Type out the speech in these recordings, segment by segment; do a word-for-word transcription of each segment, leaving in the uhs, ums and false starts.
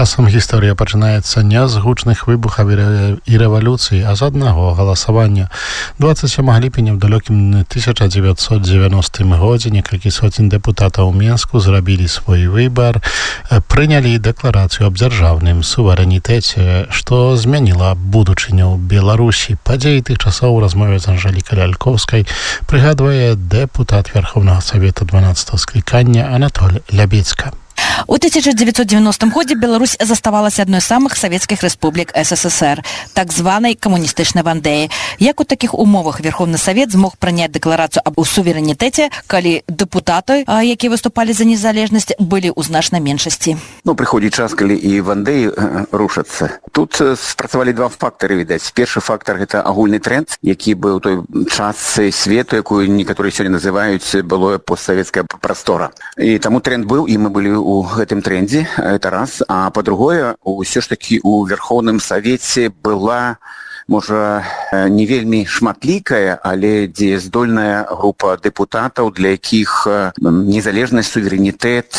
Часам гісторыя пачынаецца не з гучных выбухаў і рэвалюцый, а з аднаго галасавання. дваццаць сёмага ліпеня ў далёкім тысяча дзевяцьсот дзевяностым годзе некалькі соцень дэпутатаў у Менску зрабілі свой выбар, прынялі дэкларацыю аб дзяржаўным суверэнітэце, што змяніла будучыню Беларусі. Падзеі тых часоў у размове з Анжэлікай Лялькоўскай прыгадвае дэпутат Верховнага Савета дванаццатага склікання Анатоль Лябецька. У тысяча девятьсот девяностом годзе Беларусь заставалася адной з самых савецкіх рэспублік СССР, так званай камуністычнай Вандеі. Як у такіх умовах Верховны Савет змог прыняць дэкларацыю аб суверэнітэце, калі дэпутаты, якія выступалі за незалежнасць, былі ў значнай меншасці? Ну, прыходзіць час, калі і Вандеі э, рушацца. Тут э, спрацавалі два фактары, відаць. Першы фактар – гэта агульны тренд, які быў той частцы свету, якую некаторыя сёння называюць былое постсавецкая прастора. І таму тренд быў, і мы былі у у гэтым трендзе, это раз. А по-другое, ўсё ж такі у Верховным Савеце была, можа, не вельмі шматлікая, але дзеяздольная група дэпутатаў, для якіх незалежнасць, суверэнітэт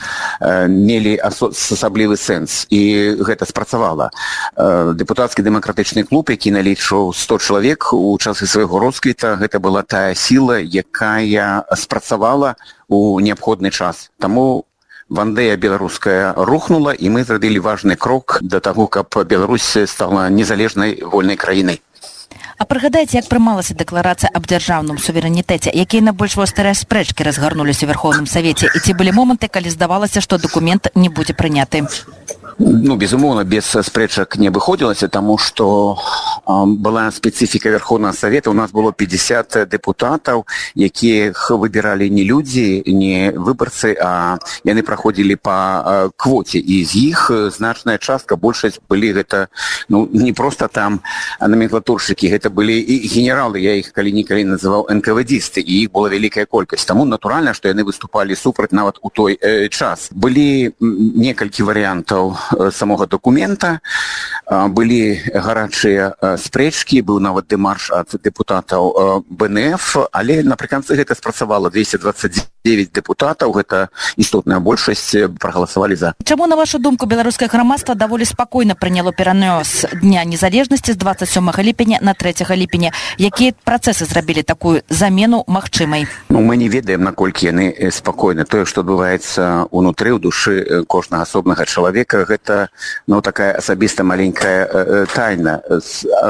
мелі асаблівы сэнс. І гэта спрацавала. Дэпутацкі дэмакратычны клуб, які налічыў сто чалавек у часы свайго росквіта, гэта была тая сіла, якая спрацавала у неабходны час. Таму Вандея беларуская рухнула, і мы зрабілі важны крок да таго, каб Беларусь стала незалежнай вольнай краінай. А прыгадайце, як прымалася дэкларацыя аб дзяржаўным суверэнітэце, якія найбольш вострыя спрэчкі разгарнуліся ў Верховным Савеце, і ці былі моманты, калі здавалася, што дакумент не будзе прыняты? Ну, безумоўна, без спрэчак не абыходзілася, таму што э, была спецыфіка Верховнага Савета. У нас было пятьдесят дэпутатаў, якіх выбіралі не людзі, не выбарцы, а яны праходзілі па э, квоце. І з іх значная частка, большасць былі гэта, ну, не проста там номенклатуршчыкі, гэта былі і генералы, я іх калі-нікалі называў эн ка вэ дисты, і іх была вялікая колькасць. Таму натуральна, што яны выступалі супраць нават у той э, час. Былі некалькі варыянтаў самого документа, былі гарачыя спрэчкі, быў нават дэмарш ад дэпутатаў бэ эн эф, але напрыканцы гэта спрацавала. двести двадцать девять дэпутатаў, гэта істотная большасць, прагаласавалі за. Чаму, на вашу думку, беларускае грамадства даволі спакойна прыняло перанёс Дня незалежнасці з дваццаць сёмага ліпеня на трэцяга ліпеня? Якія працэсы зрабілі такую замену магчымай? Ну, мы не ведаем, наколькі яны спакойны. Тое, што адбываецца ўнутры, ў душы кожнага асобнага чалавека, гэта, ну, такая асабіста маленькая э, тайна. Э,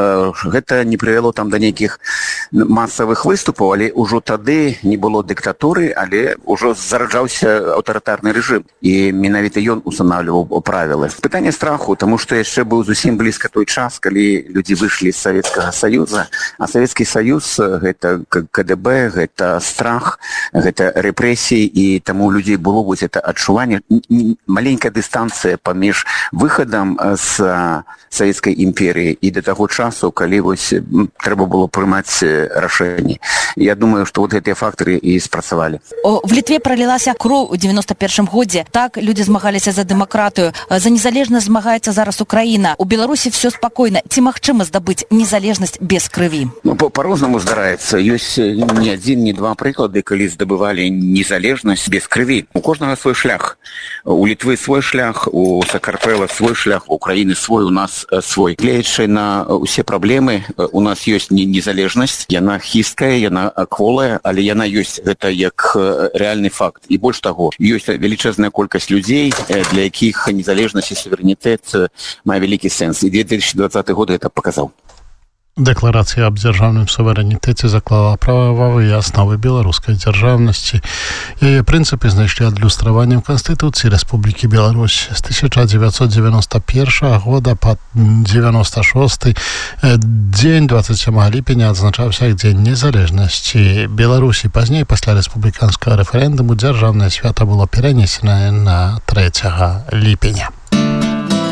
гэта не прывяло там да нейкіх масавых выступаў, але ўжо тады не было дыктатуры, але ўжо зараджаўся аўтарытарны рэжым. І менавіта ён устанаўліваў правілы. Пытанне страху, таму што яшчэ быў зусім блізка той час, калі людзі выйшлі з Савецкага Саюза, а Савецкі Саюз гэта ка дэ бэ, гэта страх, гэта рэпрэсіі, і таму у людзей было вось гэта адчуванне, маленькая дыстанцыя паміж выхадам з Савецкай імперіі і да таго часу, калі вось трэба было прымаць рашэнні. Я думаю, што вот гэтыя фактары і спрацавалі. В Літве пролілася кроў у девяносто першым годзе. Так, людзі змагаліся за дэмакратыю. За незалежнасць змагаецца зараз Украіна. У Беларусі все спакойна. Ці магчыма здабыць незалежнасць без крыві? Ну, по-рознаму здараецца. Ёсць не адзін, не два прыклады, калі здабывалі незалежнасць без крыві. У кожнага свой шлях. У Літвы свой шлях, у Сакарпэла свой шлях, у Украіны свой, у нас свой. Гледзячы на усе праблемы, у нас ёсць незалежнасць. Яна хісткая, яна кволая, але яна ёсць. Гэта як рэальны факт. І больш таго, ёсць велічэзная колькасць людзей, для якіх незалежнасць і суверэнітэт мае вялікі сэнс. І две тысячи двадцатый год гэта паказаў. Дэкларацыя аб дзяржаўным суверэнітэце заклала прававыя асновы беларускай дзяржаўнасці. Яе прынцыпы знайшлі адлюстраванне ў Канстытуцыі Рэспублікі Беларусь. З тысяча девятьсот девяносто первого года па девяносто шестой дзень двадцать сёмага ліпеня адзначаўся як Дзень незалежнасці Беларусі. Пазней, пасля рэспубліканскага рэферэндуму, дзяржаўнае свята было перанесенае на трэцяга ліпеня.